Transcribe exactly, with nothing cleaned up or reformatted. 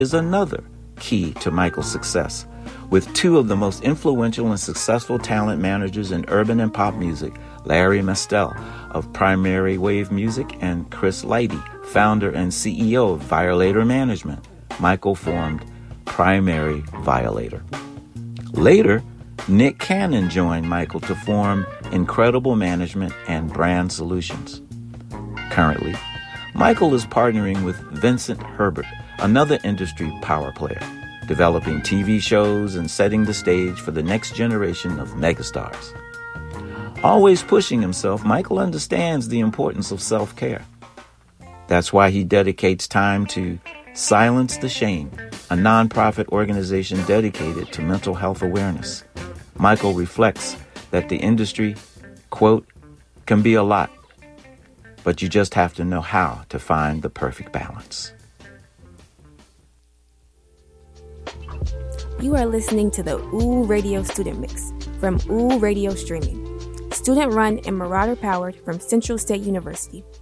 is another key to Michael's success. With two of the most influential and successful talent managers in urban and pop music, Larry Mestel of Primary Wave Music and Chris Lighty, founder and C E O of Violator Management, Michael formed Primary Violator. Later, Nick Cannon joined Michael to form Incredible Management and Brand Solutions. Currently, Michael is partnering with Vincent Herbert, another industry power player, developing T V shows and setting the stage for the next generation of megastars. Always pushing himself, Michael understands the importance of self-care. That's why he dedicates time to Silence the Shame, a nonprofit organization dedicated to mental health awareness. Michael reflects that the industry, quote, can be a lot, but you just have to know how to find the perfect balance. You are listening to the Ooh Radio Student Mix from Ooh Radio Streaming, student-run and marauder-powered from Central State University.